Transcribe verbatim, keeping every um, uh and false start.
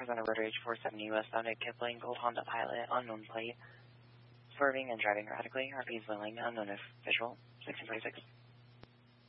present a Rotary H four seventy westbound at Kipling, Gold Honda Pilot, unknown plate, swerving and driving erratically, R P is willing, unknown if visual, sixteen forty-six.